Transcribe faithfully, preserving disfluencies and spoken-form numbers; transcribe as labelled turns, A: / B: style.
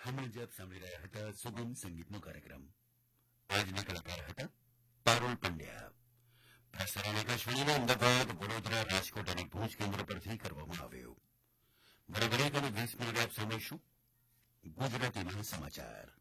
A: હમણાં જ આપ સાંભળી રહ્યા હતા સુગમ સંગીતનો કાર્યક્રમ. આજના કલાકાર હતા પારુલ પંડ્યા. પ્રસારણ આકાશવાણીના અમદાવાદ, વડોદરા, રાજકોટ અને ભુજ કેન્દ્ર પરથી કરવામાં આવ્યું. બરાબર એક અને વીસ મિનિટ આપ સાંભળીશું ગુજરાતીમાં સમાચાર.